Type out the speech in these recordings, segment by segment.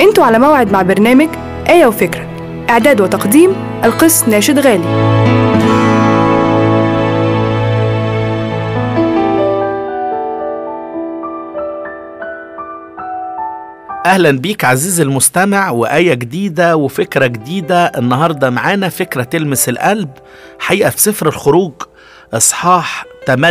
انتوا على موعد مع برنامج آية وفكرة، إعداد وتقديم القس ناشد غالي. أهلا بيك عزيزي المستمع، وآية جديدة وفكرة جديدة. النهاردة معانا فكرة تلمس القلب، حقيقة في سفر الخروج إصحاح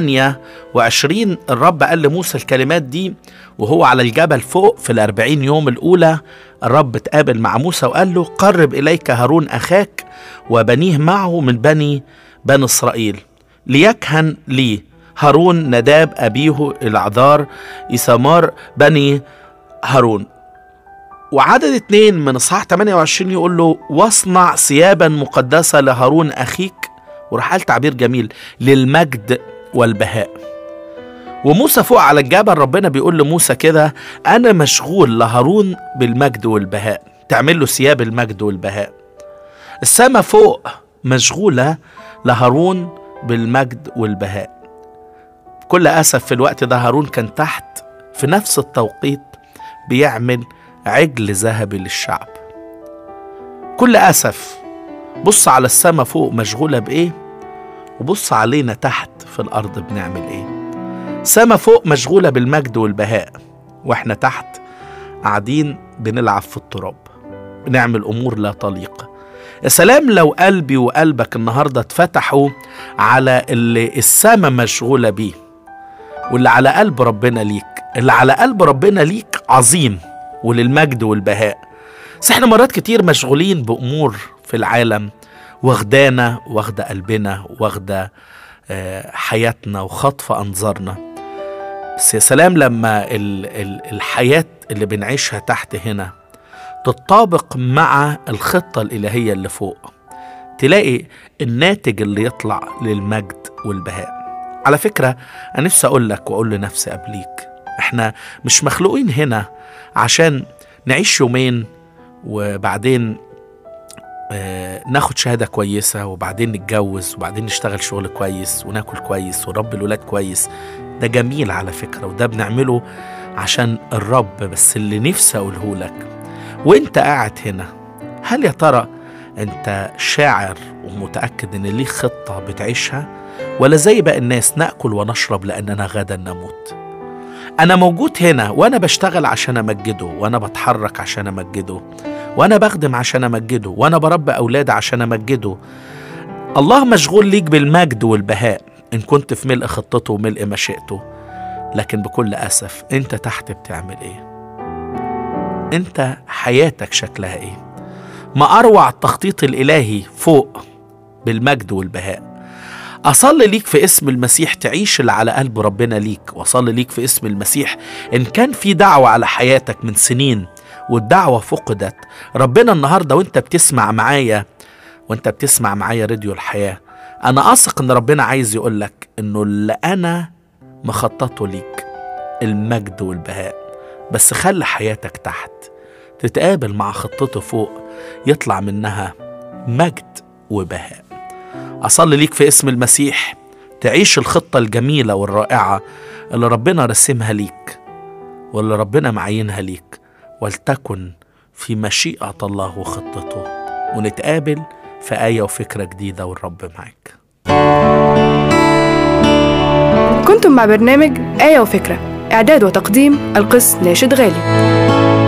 28. الرب قال لموسى الكلمات دي وهو على الجبل فوق في 40 يوم الأولى. الرب تقابل مع موسى وقال له: قرب إليك هارون أخاك وبنيه معه من بني إسرائيل، ليكهن لي هارون نداب أبيه العذار إيثمار بني هارون. وعدد 2 من إصحاح 28 يقول له: واصنع ثيابا مقدسة لهارون أخيك، وراح قال تعبير جميل: للمجد والبهاء. وموسى فوق على الجبل ربنا بيقول لموسى كده: أنا مشغول لهارون بالمجد والبهاء، تعمل له ثياب المجد والبهاء. السماء فوق مشغولة لهارون بالمجد والبهاء. بكل أسف في الوقت ده هارون كان تحت في نفس التوقيت بيعمل عجل ذهبي للشعب. كل أسف بص على السماء فوق مشغولة بإيه، وبص علينا تحت في الأرض بنعمل إيه. سما فوق مشغولة بالمجد والبهاء، وإحنا تحت قاعدين بنلعب في التراب، بنعمل أمور لا تليق. يا سلام لو قلبي وقلبك النهاردة اتفتحوا على اللي السما مشغولة بيه، واللي على قلب ربنا ليك. اللي على قلب ربنا ليك عظيم وللمجد والبهاء. بس احنا مرات كتير مشغولين بأمور في العالم واخدانا، واخدة قلبنا، واخدة حياتنا، وخطفة أنظارنا. بس يا سلام لما الحياة اللي بنعيشها تحت هنا تتطابق مع الخطة الإلهية اللي فوق، تلاقي الناتج اللي يطلع للمجد والبهاء. على فكرة أنا نفسي أقول لك وأقول لنفسي قبليك، احنا مش مخلوقين هنا عشان نعيش يومين وبعدين ناخد شهادة كويسة وبعدين نتجوز وبعدين نشتغل شغل كويس وناكل كويس ورب الولاد كويس. ده جميل على فكرة، وده بنعمله عشان الرب. بس اللي نفسي أقوله لك وانت قاعد هنا، هل يا ترى انت شاعر ومتأكد ان ليك خطة بتعيشها، ولا زي بقى الناس نأكل ونشرب لأننا غدا نموت؟ أنا موجود هنا وأنا بشتغل عشان أمجده، وأنا بتحرك عشان أمجده، وأنا بخدم عشان أمجده، وأنا بربي أولاد عشان أمجده. الله مشغول ليك بالمجد والبهاء إن كنت في ملء خطته وملء مشيئته. لكن بكل أسف أنت تحت بتعمل إيه؟ أنت حياتك شكلها إيه؟ ما أروع التخطيط الإلهي فوق بالمجد والبهاء. أصلي ليك في اسم المسيح تعيش اللي على قلب ربنا ليك، وأصلي ليك في اسم المسيح إن كان في دعوة على حياتك من سنين والدعوة فقدت، ربنا النهاردة وانت بتسمع معايا راديو الحياة، أنا أثق إن ربنا عايز يقولك إنه اللي أنا مخططه ليك المجد والبهاء. بس خلي حياتك تحت تتقابل مع خطته فوق، يطلع منها مجد وبهاء. أصلي ليك في اسم المسيح تعيش الخطة الجميلة والرائعة اللي ربنا رسمها ليك واللي ربنا معينها ليك، ولتكن في مشيئة الله وخطته. ونتقابل في آية وفكرة جديدة والرب معاك. كنتم مع برنامج آية وفكرة، إعداد وتقديم القس ناشد غالي.